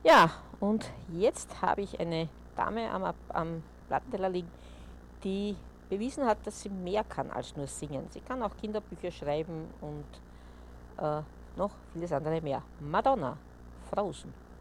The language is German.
Ja, und jetzt habe ich eine Dame am Plattenteller liegen, die bewiesen hat, dass sie mehr kann als nur singen. Sie kann auch Kinderbücher schreiben und äh, noch vieles andere mehr. Madonna, Frozen.